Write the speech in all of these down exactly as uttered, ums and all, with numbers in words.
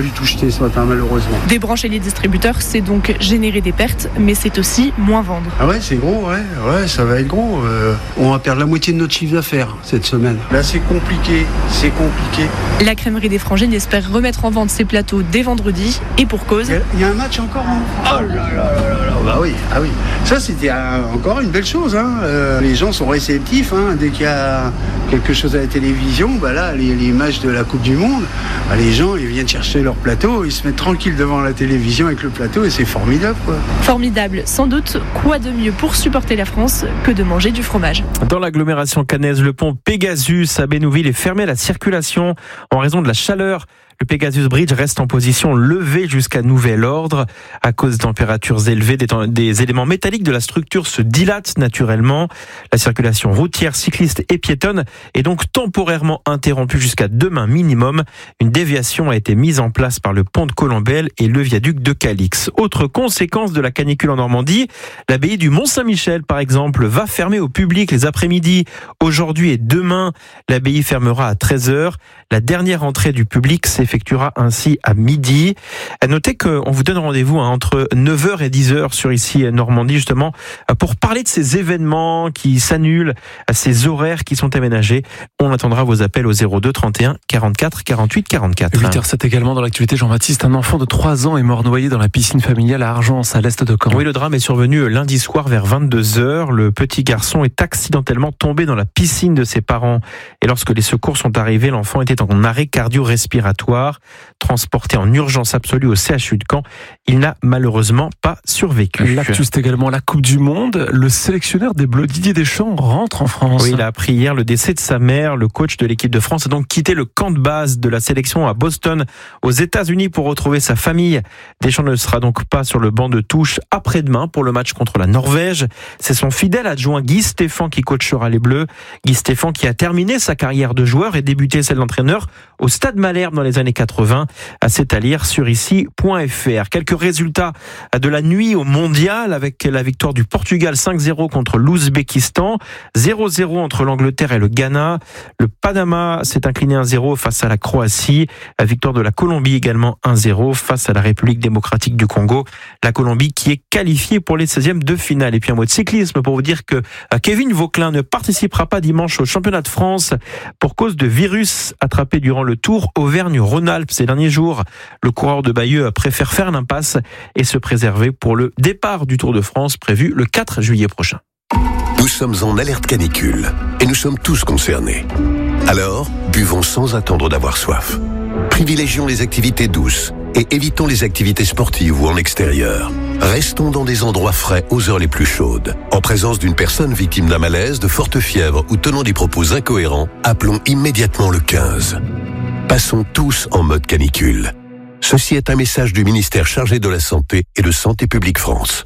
fallu tout jeter ce matin, malheureusement. Débrancher les distributeurs, c'est donc générer des pertes, mais c'est aussi moins vendre. Ah ouais, c'est gros, ouais, ouais, ça va être gros. Euh, on va perdre la moitié de notre chiffre d'affaires cette semaine. Là, c'est compliqué, c'est compliqué. La crèmerie des Frangines espère remettre en vente ses plateaux dès vendredi, et pour cause. Il y a un match encore, hein. Oh là là là là là, bah oui, ah oui. Ça, c'était un, encore une belle chose, hein. Euh, les gens sont réceptifs, hein. Dès qu'il y a quelque chose à la télévision, bah là, les, les matchs de la Coupe du Monde, bah les gens, ils viennent chercher leur plateau, ils se mettent tranquilles devant la télévision avec le plateau, et c'est formidable, quoi. Formidable, sans doute. Quoi de mieux pour supporter la France que de manger du fromage? Dans l'agglomération caennaise, le pont Pégasus à Bénouville est fermé à la circulation en raison de la chaleur. Le Pegasus Bridge reste en position levée jusqu'à nouvel ordre. À cause des températures élevées, des, des éléments métalliques de la structure se dilatent naturellement. La circulation routière, cycliste et piétonne est donc temporairement interrompue jusqu'à demain minimum. Une déviation a été mise en place par le pont de Colombelle et le viaduc de Calix. Autre conséquence de la canicule en Normandie, l'abbaye du Mont-Saint-Michel, par exemple, va fermer au public les après-midi. Aujourd'hui et demain, l'abbaye fermera à treize heures. La dernière entrée du public s'effectuera ainsi à midi. À noter qu'on vous donne rendez-vous hein, entre neuf heures et dix heures sur ici Normandie, justement, pour parler de ces événements qui s'annulent, ces horaires qui sont aménagés. On attendra vos appels au zéro deux trente et un quarante-quatre quarante-huit quarante-quatre. huit heures sept également dans l'actualité, Jean-Baptiste. Un enfant de trois ans est mort noyé dans la piscine familiale à Argence, à l'est de Caen. Oui, le drame est survenu lundi soir vers vingt-deux heures. Le petit garçon est accidentellement tombé dans la piscine de ses parents. Et lorsque les secours sont arrivés, l'enfant était en arrêt cardio-respiratoire. Transporté en urgence absolue au C H U de Caen, il n'a malheureusement pas survécu. L'actu, c'est également la Coupe du Monde. Le sélectionneur des Bleus, Didier Deschamps, rentre en France. Oui, il a appris hier le décès de sa mère. Le coach de l'équipe de France a donc quitté le camp de base de la sélection à Boston, aux États-Unis, pour retrouver sa famille. Deschamps ne sera donc pas sur le banc de touche après-demain pour le match contre la Norvège. C'est son fidèle adjoint Guy Stéphane qui coachera les Bleus. Guy Stéphane qui a terminé sa carrière de joueur et débuté celle d'entraîneur au Stade Malherbe dans les années quatre-vingts. C'est à lire sur ici point f r. Quelques résultats de la nuit au mondial avec la victoire du Portugal cinq zéro contre l'Ouzbékistan, zéro zéro entre l'Angleterre et le Ghana. Le Panama s'est incliné un zéro face à la Croatie. La victoire de la Colombie également un zéro face à la République démocratique du Congo. La Colombie qui est qualifiée pour les seizièmes de finale. Et puis un mot de cyclisme pour vous dire que Kevin Vauquelin ne participera pas dimanche au championnat de France pour cause de virus attrapé durant le Tour Auvergne-Rhône-Alpes ces derniers jours. Le coureur de Bayeux préfère faire l'impasse et se préserver pour le départ du Tour de France prévu le quatre juillet prochain. Nous sommes en alerte canicule et nous sommes tous concernés. Alors, buvons sans attendre d'avoir soif. Privilégions les activités douces et évitons les activités sportives ou en extérieur. Restons dans des endroits frais aux heures les plus chaudes. En présence d'une personne victime d'un malaise, de forte fièvre ou tenant des propos incohérents, appelons immédiatement le quinze. Passons tous en mode canicule. Ceci est un message du ministère chargé de la Santé et de Santé publique France.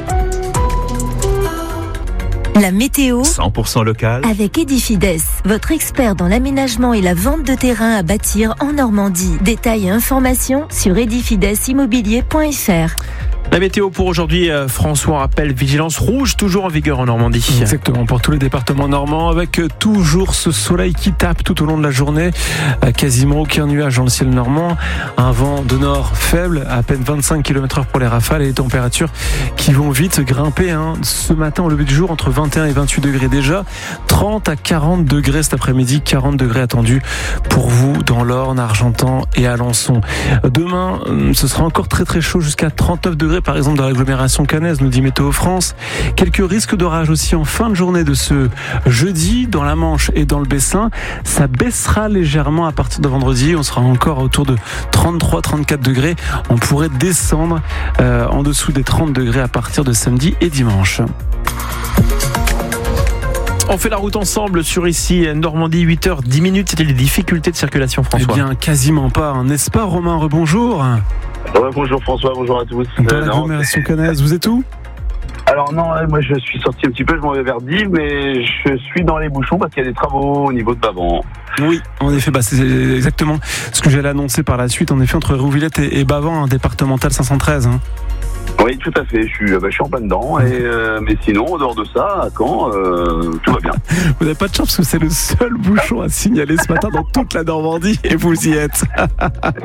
La météo cent pour cent local avec Edifides, votre expert dans l'aménagement et la vente de terrain à bâtir en Normandie. Détails et informations sur edifides immobilier point f r. La météo pour aujourd'hui, François rappelle vigilance rouge toujours en vigueur en Normandie. Exactement, pour tous les départements normands, avec toujours ce soleil qui tape tout au long de la journée. Quasiment aucun nuage dans le ciel normand. Un vent de nord faible, à peine vingt-cinq kilomètres heure pour les rafales, et les températures qui vont vite grimper. Hein. Ce matin, au lever du jour, entre vingt et un et vingt-huit degrés déjà. trente à quarante degrés cet après-midi. quarante degrés attendus pour vous dans l'Orne, Argentan et Alençon. Demain, ce sera encore très très chaud, jusqu'à trente-neuf degrés par exemple dans l'agglomération caennaise, nous dit Météo France. Quelques risques d'orage aussi en fin de journée de ce jeudi dans la Manche et dans le Bessin. Ça baissera légèrement à partir de vendredi. On sera encore autour de trente-trois à trente-quatre degrés. On pourrait descendre euh, en dessous des trente degrés à partir de samedi et dimanche. On fait la route ensemble sur ici Normandie, huit heures dix minutes. C'était les difficultés de circulation, François. Eh bien, quasiment pas, hein, n'est-ce pas, Romain? Rebonjour. Ouais, bonjour François, bonjour à tous. Dans l'agglomération caennaise, vous êtes où? Alors non, moi je suis sorti un petit peu, je m'en vais vers Dives, mais je suis dans les bouchons parce qu'il y a des travaux au niveau de Bavant. Oui, en effet, bah c'est exactement ce que j'allais annoncer par la suite. En effet, entre Rouvillette et, et Bavant, un départemental cinq cent treize. Hein. Oui, tout à fait. Je suis, bah, je suis en plein dedans. Et, euh, mais sinon, en dehors de ça, à Caen, euh, tout va bien. Vous n'avez pas de chance parce que c'est le seul bouchon à signaler ce matin dans toute la Normandie et vous y êtes.